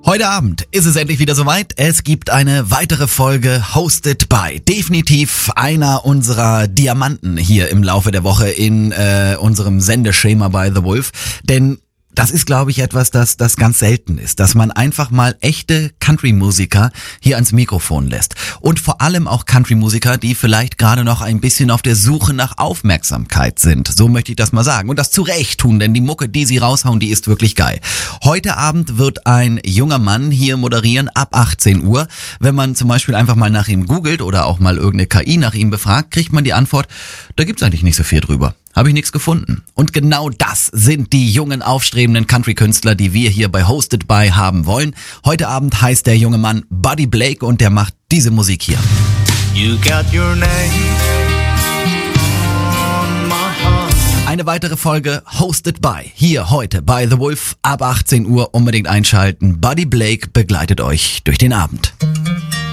Heute Abend ist es endlich wieder soweit. Es gibt eine weitere Folge Hosted by. Definitiv einer unserer Diamanten hier im Laufe der Woche in unserem Sendeschema bei The Wolf. Denn das ist, glaube ich, etwas, das ganz selten ist, dass man einfach mal echte Country-Musiker hier ans Mikrofon lässt. Und vor allem auch Country-Musiker, die vielleicht gerade noch ein bisschen auf der Suche nach Aufmerksamkeit sind. So möchte ich das mal sagen. Und das zu Recht tun, denn die Mucke, die sie raushauen, die ist wirklich geil. Heute Abend wird ein junger Mann hier moderieren ab 18 Uhr. Wenn man zum Beispiel einfach mal nach ihm googelt oder auch mal irgendeine KI nach ihm befragt, kriegt man die Antwort, da gibt's eigentlich nicht so viel drüber. Habe ich nichts gefunden. Und genau das sind die jungen, aufstrebenden Country-Künstler, die wir hier bei Hosted by haben wollen. Heute Abend heißt der junge Mann Buddy Blake und der macht diese Musik hier. You got your name on my heart. Eine weitere Folge Hosted by, hier heute bei The Wolf ab 18 Uhr. Unbedingt einschalten. Buddy Blake begleitet euch durch den Abend.